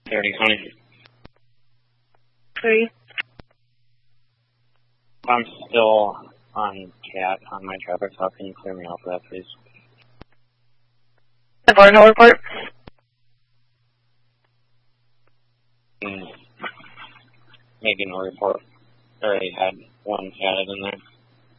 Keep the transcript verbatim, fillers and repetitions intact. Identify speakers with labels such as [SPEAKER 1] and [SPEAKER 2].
[SPEAKER 1] Thirty twenty.
[SPEAKER 2] Three.
[SPEAKER 1] I'm still on cat on my traffic stop. Can you clear me out for that, please?
[SPEAKER 2] The Barnhill report.
[SPEAKER 1] Mm. Making a report. I already had one added in there.